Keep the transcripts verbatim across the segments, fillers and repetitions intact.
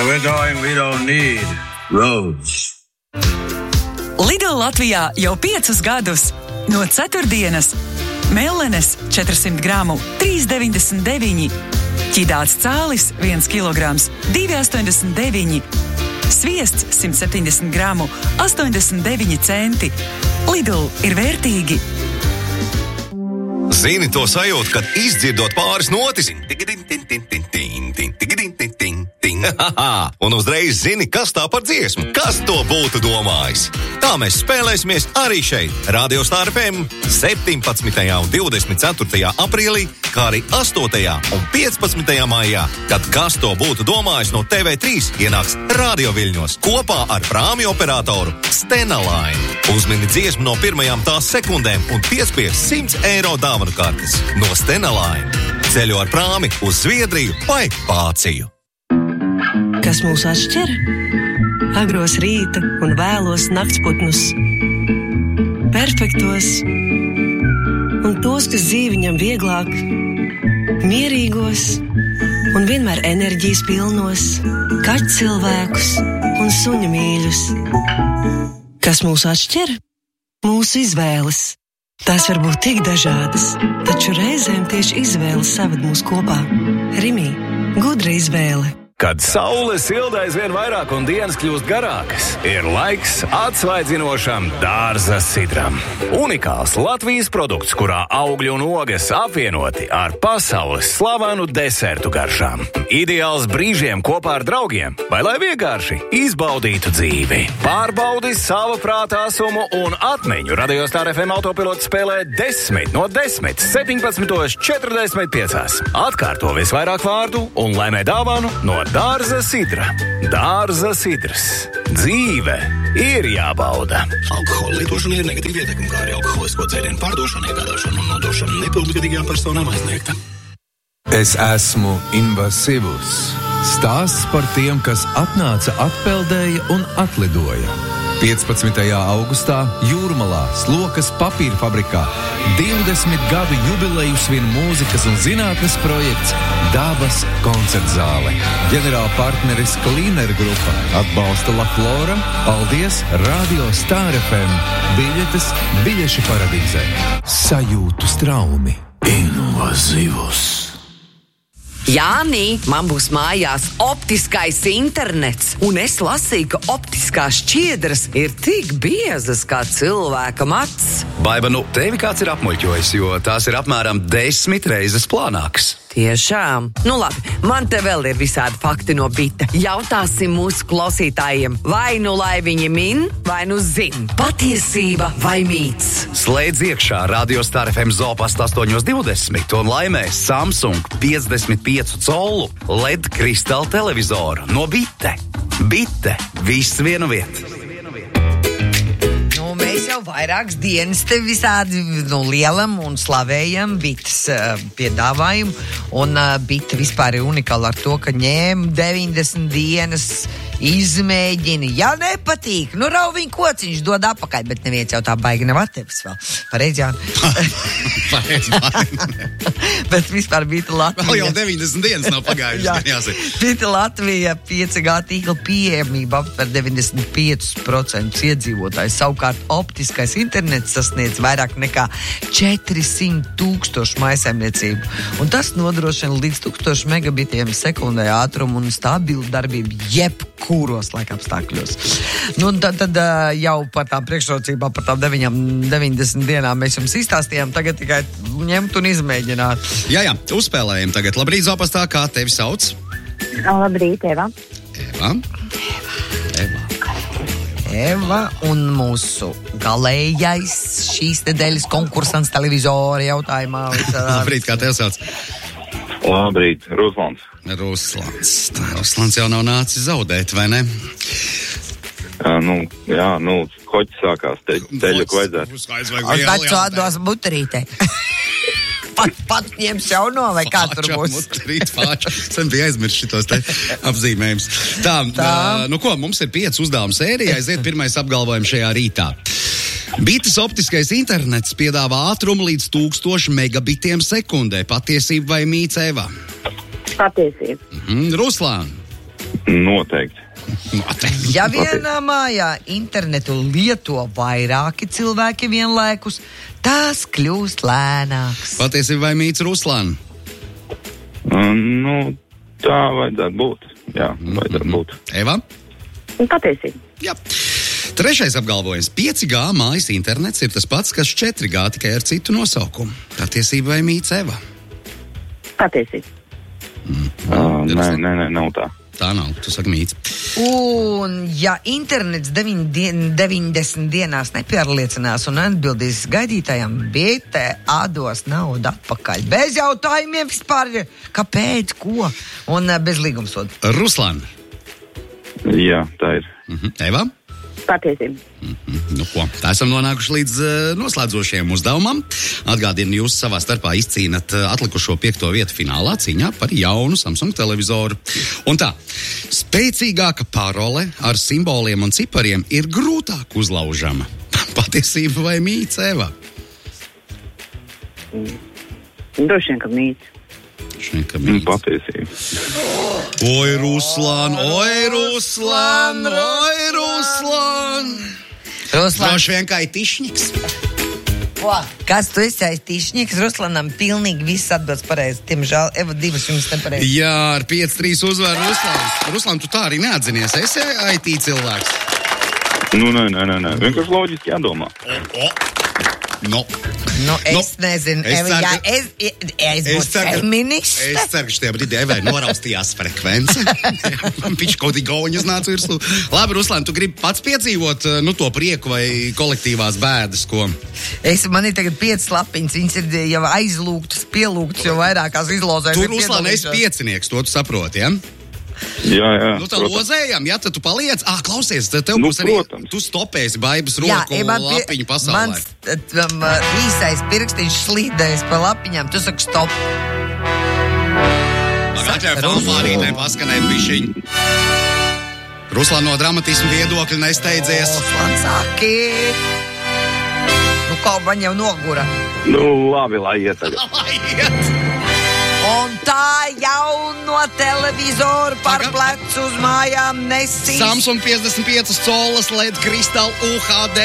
we're going, we don't need roads. Lidl Latvijā jau piecus gadus. No ceturtdienas mellenes četrsimt gramu trīs deviņdesmit deviņi, ķidāts cālis viens kilograms divi astoņdesmit deviņi, sviests simt septiņdesmit gramu astoņdesmit deviņi centi. Lidl ir vērtīgi. Zini to sajūtu, kad izdzirdot pāris notis. Un uzreiz zini, kas tā par dziesmu, kas to būtu domājis. Tā mēs spēlēsimies arī šeit, Radio Star F M, septiņpadsmitajā un divdesmit ceturtajā aprīlī, kā arī astotajā un piecpadsmitajā maijā, kad kas to būtu domājis no T V trīs ienāks Radio Viļņos kopā ar prāmju operatoru Stena Line. Uzmini dziesmu no pirmajām tās sekundēm un piespies simts eiro dāvanu kartes no Stena Line. Ceļo ar prāmi uz Zviedriju vai Vāciju. Kas mūs atšķir? Agros rīta un vēlos naktsputnus. Perfektos un tos, kas dzīvi ņem vieglāk. Mierīgos un vienmēr enerģijas pilnos. Kaķu cilvēkus un suņu mīļus. Kas mūs atšķir? Mūsu izvēles. Tās var būt tik dažādas, taču reizēm tieši izvēles saved mūs kopā. Rimī, gudra izvēle. Kad saule silda aizvien vairāk un dienas kļūst garākas, ir laiks atsvaidzinošam dārza sidram. Unikāls Latvijas produkts, kurā augļi un ogas apvienoti ar pasaules slavenu desertu garšām. Ideāls brīžiem kopā ar draugiem, vai lai vienkārši izbaudītu dzīvi. Pārbaudi savu prāta asumu un atmiņu. Radio Star F M autopilots spēlē desmit no desmit, septiņpadsmit četrdesmit pieci. Atkārto visvairāk vārdu un laimē dāvanu no Dārza sidra. Dārza sidrs. Dzīve ir jābauda. Alkohola lietošana ir negatīva ietekme, kā arī alkoholisko dzērienu pārdošana, iegādāšana un nodošana nepilngadīgām personām aizliegta. Es esmu Invasivus. Stāsts par tiem, kas atnāca, atpeldēja un atlidoja. piecpadsmitajā augustā Jūrmalā, Slokas papīra fabrikā, divdesmit gadu jubileju svin mūzikas un zinātnes projekts Dabas koncertzāle. Ģenerāla partneris Klīner grupa atbalsta La Flora. Paldies Radio Star F M. Biļetes biļešu paradīzē. Sajūtu straumi. Invasivus. Jānī, man būs mājās optiskais internets, un es lasīju, ka optiskās šķiedras ir tik biezas kā cilvēka mats. Baiba, nu, tevi kāds ir apmuļķojis, jo tās ir apmēram desmit reizes plānākas. Tiešām. Nu labi, man te vēl ir visādi fakti no Bita. Jautāsim mūsu klausītājiem, vai nu lai viņi min, vai nu zin. Patiesība vai mīts? Slēdz iekšā Radio Star F M Zopast astoņi divdesmit un laimē Samsung piecdesmit piecu colu L E D kristāla televizoru no Bite. Bite. Viss vienu vietu. Mēs jau vairākas dienas te visādi nu, lielam un slavējam Bitas uh, piedāvājumu. Un uh, Bita vispār ir unikāla ar to, ka ņēma deviņdesmit dienas, izmēģina. Ja nepatīk, nu rauviņ kociņš dod apakaļ, bet neviens jau tā baigi nav attevis vēl. Pareizi, jā? Pareizi, Bet vispār Bita Latvija. Vēl jau deviņdesmit dienas nav pagājušas, jāsaka. Bita Latvija pieci G tīkla pieejamība aptver deviņdesmit pieci procenti iedzīvotāju. Savukārt optiskais internets sasniedz vairāk nekā četrsimt tūkstošu mājsaimniecību. Un tas nodrošina līdz tūkstošu megabitiem sekundē ātrumu un stabilu darbību jebkuros laika apstākļos. Nu, tad, tad jau par tām priekšrocībām, par tām deviņām, deviņdesmit dienām mēs jums izstāstījām. Tagad tikai ņemt un izmēģināt. Jā, jā, uzspēlējam tagad. Labrīt, Zopastā, kā tevi sauc? Labrīt, Eva. Eva. Eva. Eva un mūsu galējais šīs nedēļas konkursants televizora jautājumā. Labrīt, kā tev sauc? Labrīt, Ruslans. Ruslans. Ruslans jau nav nācis zaudēt, vai ne? Jā, nu, jā, nu, hoķis sākās, te, teļu vajadzētu. Uz veco atdos buterītei. Pat, pat ņems jauno, vai kā tur būs? Mutrīt, fāču. Sen bija aizmirst šitos te apzīmējums. Tā, Tā. Uh, nu ko, mums ir pieci uzdevumi sērija, aiziet pirmais apgalvojums šajā rītā. Bitas optiskais internets piedāvā ātrumu līdz tūkstošu megabitiem sekundē. Patiesība vai mīts, Eva? Patiesība. Mhm, Ruslān. Noteikti. Noteikti. Ja vienā mājā internetu lieto vairāki cilvēki vienlaikus, tas kļūst lēnāks. Patiesībā vai mīts, Ruslān? Uh, nu, tā vajadzētu būt. Jā, vajadzētu būt. Eva? Patiesība. Jā. Trešais apgalvojums. pieci G mājas internets ir tas pats, kas četri G, tikai ar citu nosaukumu. Patiesība vai mīts, Eva? Patiesība. Mm. Uh, nē, nē, nē, nav tā. Tā nav, tu saki mīts. Un, ja internets deviņ dien, deviņdesmit dienās nepierliecinās un atbildīs gaidītājiem, B T A dos naudu atpakaļ. Bez jautājumiem vispār, kāpēc, ko, un bez līgumsoda. Ruslān. Jā, tā ir. Mhm. Eva? Patiesība. Mm-hmm. Nu, ko? Tā esam nonākuši līdz uh, noslēdzošajam uzdevumam. Atgādinu, jūs savā starpā izcīnat uh, atlikušo piekto vietu finālā cīņā par jaunu Samsung televizoru. Un tā, spēcīgāka parole ar simboliem un cipariem ir grūtāk uzlaužama. Patiesība vai mīts, Eva? Droši vien, ka mīts. Patiesība. Oi, Ruslān, oi, Ruslān, oi, Ruslān. Ruslān. Droši vien kā ir tišņiks. O, kas tu esi aiztīšņiks? Ruslanam pilnīgi viss atbildes pareizi. Tiemžēl, Eva, divas jums nepareizi. Jā, ar pieci trīs uzvaru Ruslāns. Ruslān, tu tā arī neatzinies. Esi I T cilvēks. Nu, nē, nē, nē, nē. Vienkārši loģiski jādomā. O, o. No. Nu, es No. nezinu, Es Eva, ceru, ja ka- es, es būtu ceru, ka- feministe. Es ceru, ka šajā brīdī Evai noraustījās frekvence. Pičkoti gauņas nāca virsū. Labi, Ruslān, tu gribi pats piedzīvot nu, to prieku vai kolektīvās bēdas, ko? Es, man ir tagad piecas lapiņas, viņas ir jau aizlūgtas, pielūgtas, jau vairākās izlozēs. Tu, Ruslān, esi piecinieks, to tu saproti, ja? Jā, jā. Nu, tā lozējam, ja, tad tu paliec. Ā, klausies, tad tev Nu, būs arī, protams. tu stopēsi baibas Jā, roku ja man pie- lapiņu pasaulē. Mans um, īsais pirkstiņš slīdēs pa lapiņām, tu saki stop. Atļauj fanfārītē paskanēt bišķiņ. Ruslān, no dramatismu viedokļa nesteidzies. Ruslan saki. Nu, kā man jau nogura. Nu, labi, lai iet tagad. Lai iet! Un tā jauno televizoru par Tagad- plecu uz mājām nesīs. Samsung piecdesmit piecas colas L E D kristāla U H D.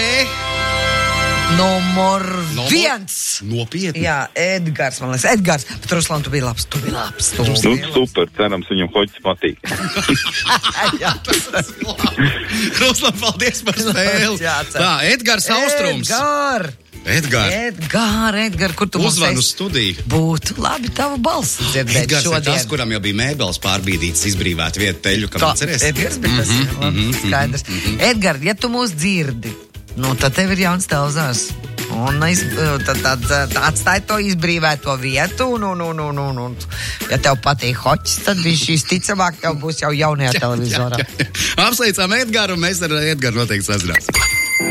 Numur Numur- viens. Nopietni. Jā, Edgars, man liekas, Edgars. Bet Ruslan, tu biji labs, tu biji labs. Tu Nu, biji labs. super, cerams, viņam hoķis patīk. Jā, Ruslān, paldies par spēli. Jā, cer. Tā, Edgars Austrums. Edgar. Edgars. Edgar, Edgar, kur tu mums Uzvanu esi? studiju. Būtu labi tavu balsi dzirdēt Edgars ir šodien. tas, kuram jau bija mēbeles pārbīdītas, izbrīvēt vietu teļu, kam Tā, atceries? Edgars bija tas, Mhm, jā, labi, mhm, skaidrs. Edgar, ja tu mūs dzirdi, nu tad tev ir jauns telzās. Un iz, tad, tad, tad atstāj to izbrīvēto vietu, un, un, un, un, un, un. Ja tev patīk hoķis, tad viņš visticamāk tev būs jau jaunajā televizorā. Apsveicam Edgaru, un mēs ar Edgaru noteikti sazināsim.